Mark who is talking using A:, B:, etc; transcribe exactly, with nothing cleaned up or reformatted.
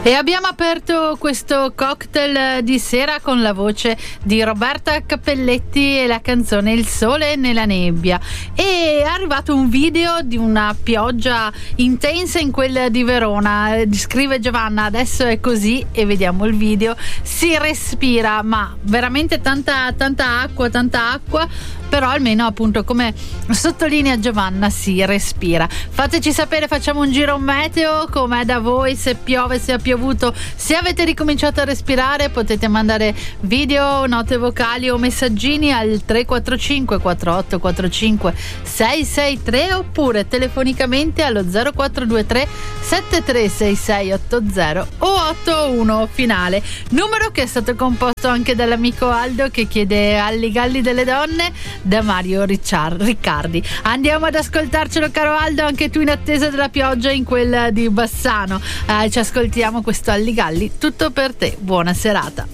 A: E abbiamo aperto questo cocktail di sera con la voce di Roberta Cappelletti e la canzone Il sole nella nebbia. E è arrivato un video di una pioggia intensa in quella di Verona. Scrive Giovanna, adesso è così, e vediamo il video. Si respira, ma veramente tanta tanta acqua, tanta acqua, però almeno, appunto, come sottolinea Giovanna, si respira. Fateci sapere, facciamo un giro meteo, com'è da voi, se piove, se ha piovuto, se avete ricominciato a respirare. Potete mandare video, note vocali o messaggini al tre quattro cinque quattro otto quattro cinque sei sei tre, oppure telefonicamente allo zero quattro due tre sette tre sei sei otto zero o otto uno finale, numero che è stato composto anche dall'amico Aldo, che chiede Alli Galli delle donne da Mario Ricciar- Riccardi. Andiamo ad ascoltarcelo, caro Aldo, anche tu in attesa della pioggia in quella di Bassano. Eh, ci ascoltiamo questo Alli Galli, tutto per te. Buona serata.